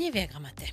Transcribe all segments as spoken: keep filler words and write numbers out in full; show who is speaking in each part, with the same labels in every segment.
Speaker 1: neuf heures matin.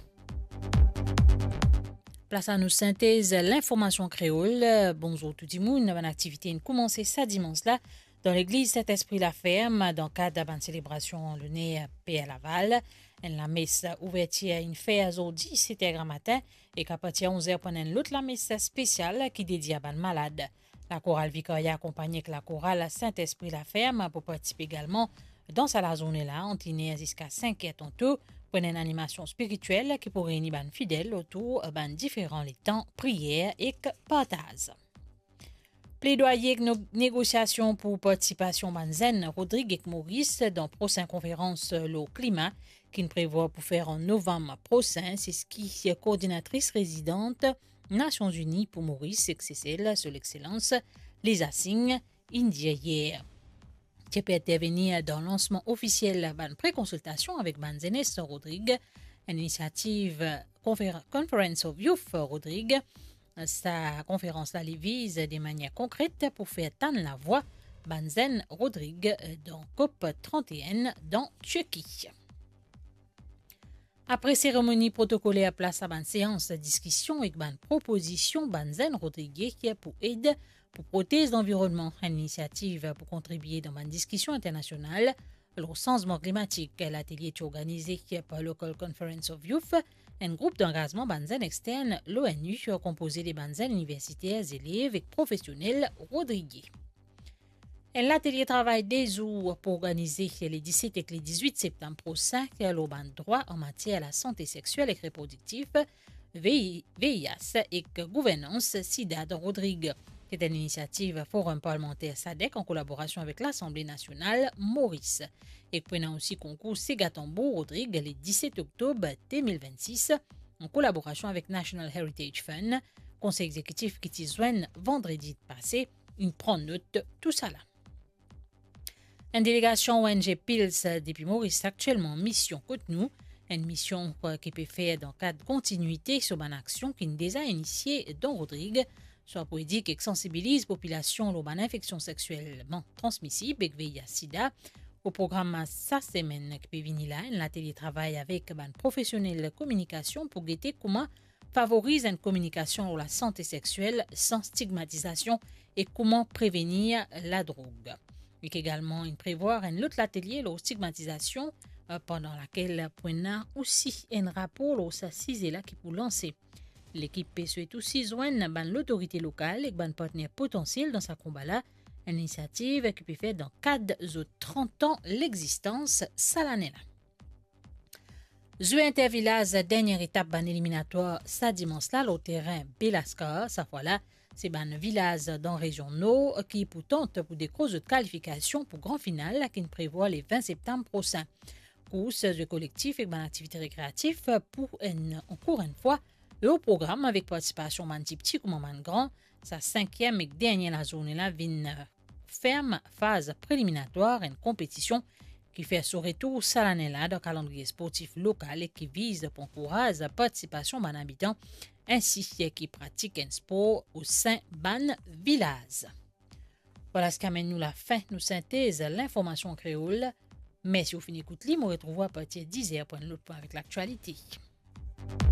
Speaker 1: Place à nous synthèse l'information créole. Bonjour tout le monde. Bonne activité a commencé ça dimanche là dans l'église Saint-Esprit la Ferme dans le cadre d'une célébration le nez P à Laval. La messe ouverture une fait à dix-sept heures matin et qu'à partir de onze heures pendant l'autre la messe spéciale qui dédiée à ban malade. La chorale Victoria accompagnée avec la chorale Saint-Esprit la Ferme pour participer également dans sa zone là on tenait jusqu'à cinq heures tantôt pour une animation spirituelle qui pourrait réunir ban fidèles autour ban différents les temps prière et partage. Plaidoyer nos négociations pour participation Banzen Rodrigue et Maurice dans prochaine conférence le climat qui prévoit pour faire en novembre prochain. C'est ce qui est coordinatrice résidente Nations Unies pour Maurice et c'est celle sur l'excellence les assigne India hier. Qui peut intervenir dans le lancement officiel de pré-consultation avec Banzenes Rodrigue, une initiative Conference of Youth Rodrigue. Sa conférence là vise de manière concrète pour faire tendre la voix Banzen Rodrigue dans COP trente et un dans Turquie. Après cérémonie protocolaire place à une séance de discussion avec une proposition Banzen Rodrigue qui est pour aide pour protéger l'environnement, une initiative pour contribuer dans une discussion internationale. Le changement climatique, l'atelier est organisé par Local Conference of Youth, un groupe d'engagement Banzen externe, l'ONU, composé des Banzen universitaires, élèves et professionnels Rodrigue. L'atelier travaille des jours pour organiser les dix-sept et les dix-huit septembre prochains le droit en matière de la santé sexuelle et reproductive, V I H et gouvernance SIDA de Rodrigue. C'est une initiative Forum parlementaire S A D C en collaboration avec l'Assemblée nationale Maurice. Et prenant aussi concours Ségatambo Rodrigue le dix-sept octobre deux mille vingt-six en collaboration avec National Heritage Fund. Conseil exécutif qui t'y joigne vendredi passé. Une prend note tout ça là. Une délégation O N G Pils depuis Maurice actuellement en mission Cotonou. Une mission qui peut faire dans le cadre de continuité sur une action qui est déjà initiée dans Rodrigue. Soit pour dire qu'il sensibilise la population aux infections sexuellement transmissibles et V I H sida. Au programme sa semaine qui peut venir là, l'atelier travaille avec un professionnel de communication pour guetter comment favoriser une communication sur la santé sexuelle sans stigmatisation et comment prévenir la drogue. Il y a également une prévoir un autre atelier la stigmatisation pendant laquelle prenant aussi un rapport aux assises là qui pour lancer. L'équipe souhaite aussi joindre l'autorité locale et un partenaire potentiel dans sa combat-là, une initiative qui peut faire dans le cadre de trente ans l'existence salanella. Jouer Intervillage, dernière étape d'un éliminatoire, ça dimanche là, au terrain Belascar, ça fois là, c'est un village dans la région Nord qui pourtant pour des causes de qualification pour grand final qui prévoit les vingt septembre prochain. Course de collectif et une activité récréative pour une, encore une fois, le programme avec participation man petit comme man grand, sa cinquième et dernière la journée là vient ferme phase préliminatoire, une compétition qui fait son retour salanella dans le calendrier sportif local et qui vise pour encourager la participation des habitants ainsi qui pratiquent un sport au sein ban village. Voilà ce qui amène nous la fin, nous synthèse l'information créole. Mais si vous finissez d'écouter, vous retrouvez à partir de dix heures pour un autre point avec l'actualité.